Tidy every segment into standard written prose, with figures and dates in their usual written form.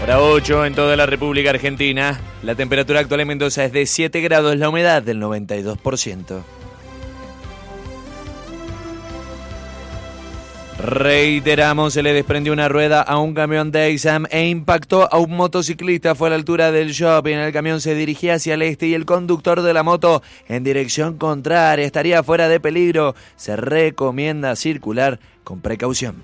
Para 8 en toda la República Argentina. La temperatura actual en Mendoza es de 7 grados, la humedad del 92%. Reiteramos, se le desprendió una rueda a un camión Daysam e impactó a un motociclista. Fue a la altura del shopping. El camión se dirigía hacia el este y el conductor de la moto en dirección contraria. Estaría fuera de peligro. Se recomienda circular con precaución.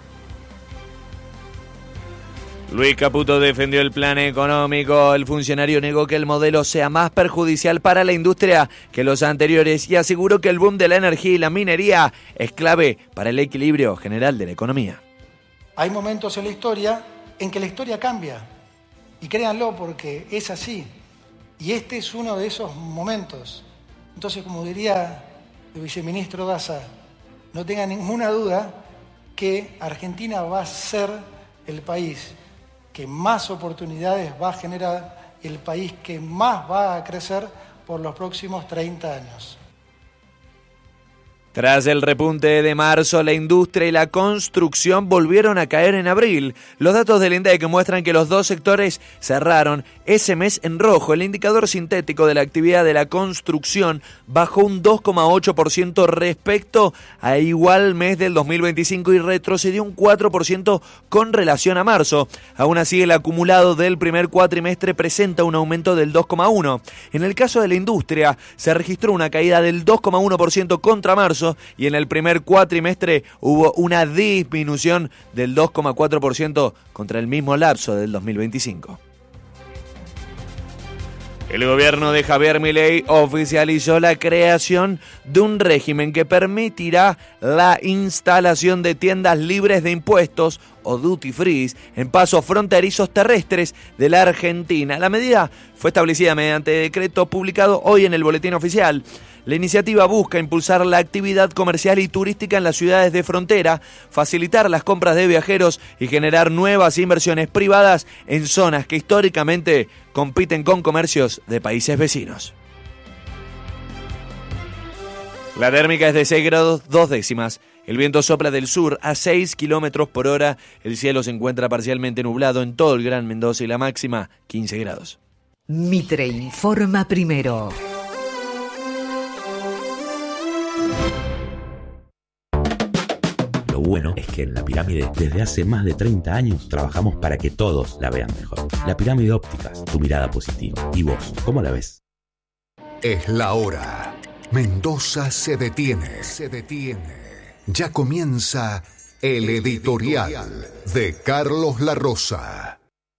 Luis Caputo defendió el plan económico. El funcionario negó que el modelo sea más perjudicial para la industria que los anteriores y aseguró que el boom de la energía y la minería es clave para el equilibrio general de la economía. Hay momentos en la historia en que la historia cambia, y créanlo porque es así, y este es uno de esos momentos. Entonces, como diría el viceministro Daza, no tenga ninguna duda que Argentina va a ser el país que más oportunidades va a generar, el país que más va a crecer por los próximos 30 años. Tras el repunte de marzo, la industria y la construcción volvieron a caer en abril. Los datos del INDEC muestran que los dos sectores cerraron ese mes en rojo. El indicador sintético de la actividad de la construcción bajó un 2,8% respecto a igual mes del 2025 y retrocedió un 4% con relación a marzo. Aún así, el acumulado del primer cuatrimestre presenta un aumento del 2,1%. En el caso de la industria, se registró una caída del 2,1% contra marzo, y en el primer cuatrimestre hubo una disminución del 2,4% contra el mismo lapso del 2025. El gobierno de Javier Milei oficializó la creación de un régimen que permitirá la instalación de tiendas libres de impuestos o duty free en pasos fronterizos terrestres de la Argentina. La medida fue establecida mediante decreto publicado hoy en el Boletín Oficial. La iniciativa busca impulsar la actividad comercial y turística en las ciudades de frontera, facilitar las compras de viajeros y generar nuevas inversiones privadas en zonas que históricamente compiten con comercios de países vecinos. La térmica es de 6 grados 2 décimas. El viento sopla del sur a 6 kilómetros por hora. El cielo se encuentra parcialmente nublado en todo el Gran Mendoza y la máxima 15 grados. Mitre informa primero. Lo bueno es que en La Pirámide, desde hace más de 30 años, trabajamos para que todos la vean mejor. La Pirámide Ópticas, tu mirada positiva. ¿Y vos, cómo la ves? Es la hora. Mendoza se detiene. Ya comienza el editorial de Carlos La Rosa.